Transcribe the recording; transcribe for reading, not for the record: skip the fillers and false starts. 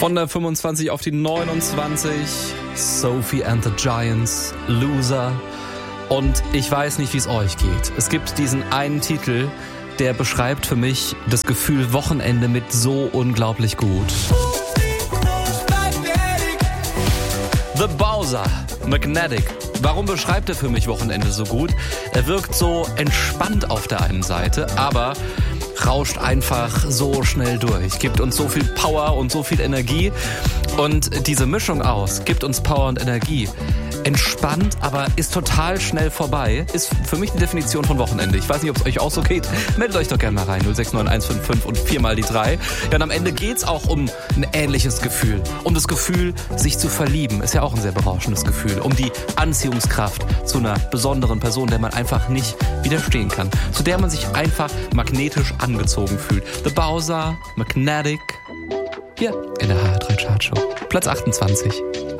Von der 25 auf die 29, Sophie and the Giants, Loser. Und ich weiß nicht, wie es euch geht. Es gibt diesen einen Titel, der beschreibt für mich das Gefühl Wochenende mit so unglaublich gut. The Bowser, Magnetic. Warum beschreibt er für mich Wochenende so gut? Er wirkt so entspannt auf der einen Seite, aber rauscht einfach so schnell durch, gibt uns so viel Power und so viel Energie. Und diese Mischung aus gibt uns Power und Energie. Entspannt, aber ist total schnell vorbei. Ist für mich die Definition von Wochenende. Ich weiß nicht, ob es euch auch so geht. Meldet euch doch gerne mal rein. 069155 und 4 mal die 3. Ja, und am Ende geht's auch um ein ähnliches Gefühl. Um das Gefühl, sich zu verlieben. Ist ja auch ein sehr berauschendes Gefühl. Um die Anziehungskraft zu einer besonderen Person, der man einfach nicht widerstehen kann. Zu der man sich einfach magnetisch angezogen fühlt. The Bowser, Magnetic. Hier in der HR3 Chartshow. Platz 28.